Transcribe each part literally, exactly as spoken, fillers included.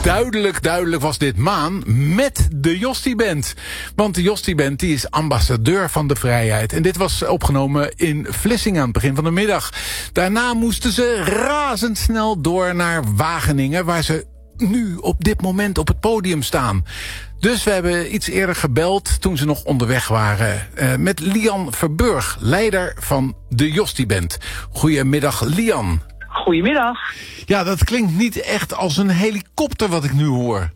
Duidelijk, duidelijk was dit Maan met de Jostie Band. Want de Jostie Band die is ambassadeur van de vrijheid. En dit was opgenomen in Vlissingen aan het begin van de middag. Daarna moesten ze razendsnel door naar Wageningen, waar ze nu op dit moment op het podium staan. Dus we hebben iets eerder gebeld toen ze nog onderweg waren. Uh, met Lian Verburg, leider van de Jostie Band. Goedemiddag, Lian. Goedemiddag. Ja, dat klinkt niet echt als een helikopter wat ik nu hoor.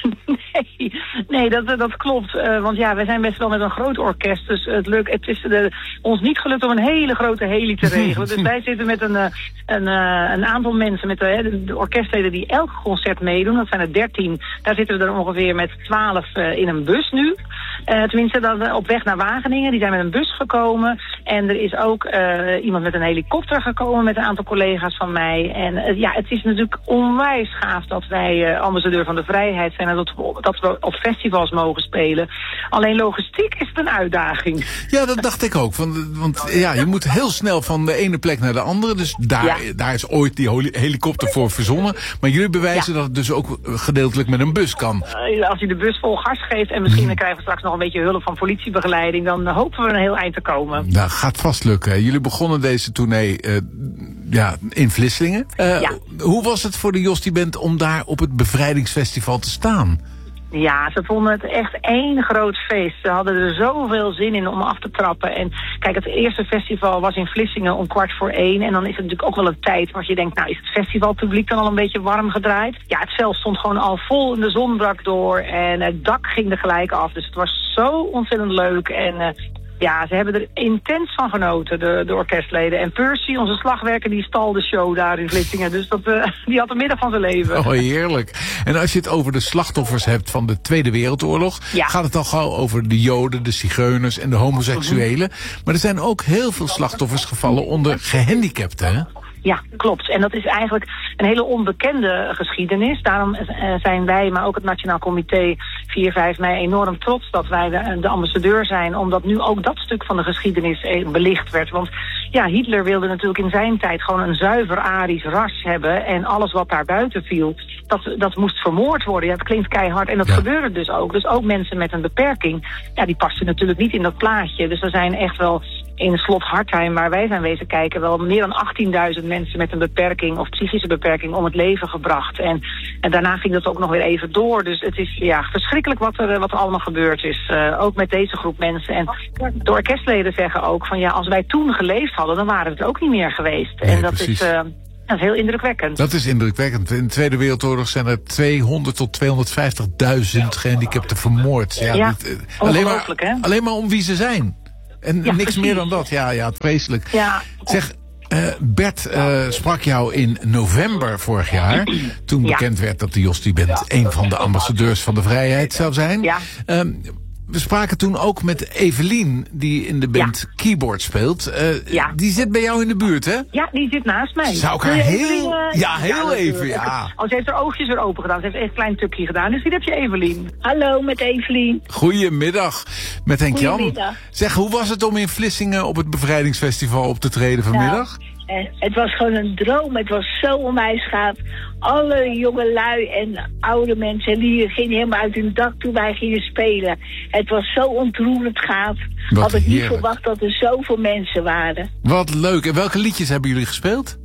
Nee, nee dat, dat klopt. Uh, want ja, wij zijn best wel met een groot orkest. Dus het, lukt, het is uh, ons niet gelukt om een hele grote heli te regelen. Dus wij zitten met een, uh, een, uh, een aantal mensen, met uh, de, de orkestleden die elk concert meedoen. Dat zijn er dertien. Daar zitten we er ongeveer met twaalf uh, in een bus nu. Uh, tenminste, dan op weg naar Wageningen. Die zijn met een bus gekomen. En er is ook uh, iemand met een helikopter gekomen met een aantal collega's van mij. En uh, ja, het is natuurlijk onwijs gaaf dat wij uh, ambassadeur van de vrijheid zijn en dat we, dat we op festivals mogen spelen. Alleen logistiek is het een uitdaging. Ja, dat dacht ik ook. Want, want ja, je moet heel snel van de ene plek naar de andere. Dus daar, ja. daar is ooit die helikopter voor verzonnen. Maar jullie bewijzen ja. dat het dus ook gedeeltelijk met een bus kan. Uh, als je de bus vol gas geeft en misschien dan krijgen we straks nog een beetje hulp van politiebegeleiding, dan hopen we een heel eind te komen. Nou, gaat vast lukken. Jullie begonnen deze tournee uh, ja, in Vlissingen. Uh, ja. Hoe was het voor de Jostie Band om daar op het bevrijdingsfestival te staan? Ja, ze vonden het echt één groot feest. Ze hadden er zoveel zin in om af te trappen. En kijk, het eerste festival was in Vlissingen om kwart voor één. En dan is het natuurlijk ook wel een tijd waar je denkt, nou is het festivalpubliek dan al een beetje warm gedraaid? Ja, het veld stond gewoon al vol en de zon brak door. En het dak ging er gelijk af. Dus het was zo ontzettend leuk. En uh, ja, ze hebben er intens van genoten, de, de orkestleden. En Percy, onze slagwerker, die stal de show daar in Vlissingen. Dus dat, uh, die had de middag van zijn leven. Oh, heerlijk. En als je het over de slachtoffers hebt van de Tweede Wereldoorlog, ja. gaat het al gauw over de Joden, de zigeuners en de homoseksuelen. Mm-hmm. Maar er zijn ook heel veel slachtoffers gevallen onder gehandicapten, hè? Ja, klopt. En dat is eigenlijk een hele onbekende geschiedenis. Daarom uh, zijn wij, maar ook het Nationaal Comité vier vijf mei enorm trots dat wij de, de ambassadeur zijn. Omdat nu ook dat stuk van de geschiedenis belicht werd. Want ja, Hitler wilde natuurlijk in zijn tijd gewoon een zuiver Arisch ras hebben. En alles wat daar buiten viel, dat, dat moest vermoord worden. Ja, dat klinkt keihard. En dat ja. gebeurde dus ook. Dus ook mensen met een beperking, ja, die pasten natuurlijk niet in dat plaatje. Dus er zijn echt wel in Slot Hartheim, waar wij zijn wezen kijken, wel meer dan achttienduizend mensen met een beperking of psychische beperking om het leven gebracht. En, en daarna ging dat ook nog weer even door. Dus het is ja verschrikkelijk wat er, wat er allemaal gebeurd is. Uh, ook met deze groep mensen. En de orkestleden zeggen ook van ja, als wij toen geleefd hadden, dan waren we het ook niet meer geweest. Nee, en dat precies. is, uh, dat is heel indrukwekkend. Dat is indrukwekkend. In de Tweede Wereldoorlog zijn er tweehonderd tot tweehonderdvijftigduizend gehandicapten vermoord. Ja, ja dit, uh, alleen, maar, hè? alleen maar om wie ze zijn. En ja, niks precies. meer dan dat. Ja, ja, vreselijk. Ja. Zeg, uh, Bert uh, sprak jou in november vorig jaar, toen bekend ja. werd dat de Jostie Band een van de ambassadeurs van de vrijheid zou zijn. Ja. Um, we spraken toen ook met Evelien, die in de band ja. keyboard speelt. Uh, ja. Die zit bij jou in de buurt, hè? Ja, die zit naast mij. Zou ik haar heel... Uh, ja, heel ja, even, ja. Oh, ze heeft haar oogjes weer open gedaan. Ze heeft echt een klein tukje gedaan. Dus hier heb je Evelien. Hallo, met Evelien. Goedemiddag, met Henk Jan. Zeg, hoe was het om in Vlissingen op het Bevrijdingsfestival op te treden vanmiddag? Ja. Uh, het was gewoon een droom. Het was zo onwijs gaaf. Alle jonge lui en oude mensen die gingen helemaal uit hun dak toen wij gingen spelen. Het was zo ontroerend gaaf. Wat had ik niet heerlijk. verwacht dat er zoveel mensen waren. Wat leuk. En welke liedjes hebben jullie gespeeld?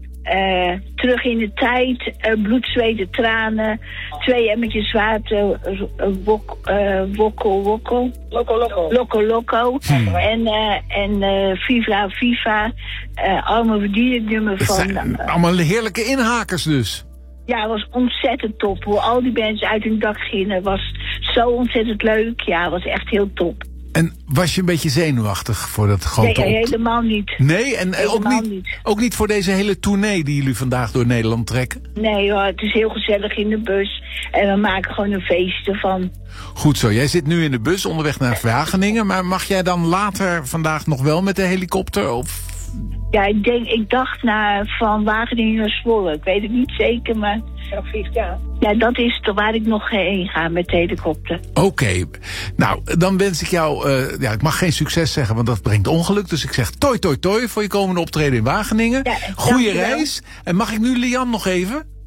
Uh, terug in de tijd, uh, bloed, zweet en tranen, twee emmertjes water, uh, wok, uh, wokkel, wokkel, loco, loco, loco, loco. Hmm. en, uh, en uh, Viva, Viva, uh, allemaal verdierenummer van... zijn Uh, allemaal heerlijke inhakers dus. Ja, het was ontzettend top. Hoe al die bands uit hun dak gingen, was zo ontzettend leuk. Ja, het was echt heel top. En was je een beetje zenuwachtig voor dat grote... Nee, helemaal niet. Nee, en helemaal ook niet, niet. Ook niet voor deze hele tournee die jullie vandaag door Nederland trekken? Nee hoor, het is heel gezellig in de bus. En we maken gewoon een feest ervan. Goed zo, jij zit nu in de bus onderweg naar Wageningen. Maar mag jij dan later vandaag nog wel met de helikopter? Of... Ja, ik, denk, ik dacht naar, van Wageningen naar Zwolle. Ik weet het niet zeker, maar... Ja, ja, dat is toch waar ik nog heen ga met de helikopter. Oké, okay. Nou, dan wens ik jou... Uh, ja, ik mag geen succes zeggen, want dat brengt ongeluk. Dus ik zeg toi toi toi voor je komende optreden in Wageningen. Ja, Goeie reis. En mag ik nu Lian nog even?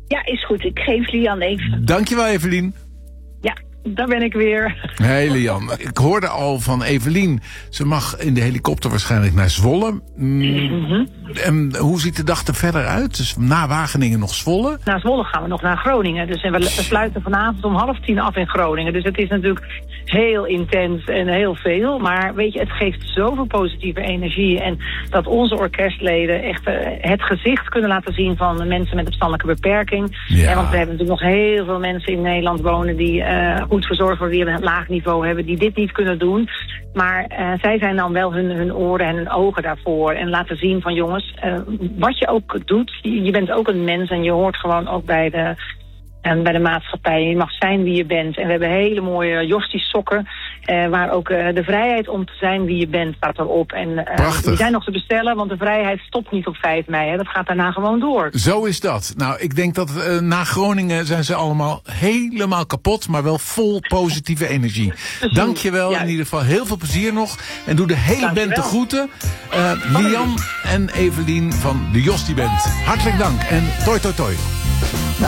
Ja, is goed. Ik geef Lian even. Dankjewel, Evelien. Ja, daar ben ik weer. Hey Lian, ik hoorde al van Evelien. Ze mag in de helikopter waarschijnlijk naar Zwolle. Mm, Mm-hmm. En hoe ziet de dag er verder uit? Dus na Wageningen nog Zwolle? Na Zwolle gaan we nog naar Groningen. Dus en we sluiten vanavond om half tien af in Groningen. Dus het is natuurlijk heel intens en heel veel. Maar weet je, het geeft zoveel positieve energie. En dat onze orkestleden echt uh, het gezicht kunnen laten zien van de mensen met een verstandelijke beperking. Ja. En want we hebben natuurlijk nog heel veel mensen in Nederland wonen die uh, goed verzorgd worden, die een laag niveau hebben, die dit niet kunnen doen. Maar uh, zij zijn dan wel hun, hun oren en hun ogen daarvoor. En laten zien van jongens, uh, wat je ook doet, je, je bent ook een mens en je hoort gewoon ook bij de, uh, bij de maatschappij. Je mag zijn wie je bent. En we hebben hele mooie Jostie sokken, uh, waar ook uh, de vrijheid om te zijn wie je bent staat erop. En uh, die zijn nog te bestellen, want de vrijheid stopt niet op vijf mei. Hè. Dat gaat daarna gewoon door. Zo is dat. Nou, ik denk dat uh, na Groningen zijn ze allemaal helemaal kapot, maar wel vol positieve energie. Dankjewel, ja. In ieder geval heel veel plezier nog. En doe de hele Dankjewel. band de groeten. Uh, Lian en Evelien van de Jostie Band. Hartelijk dank en toi toi toi.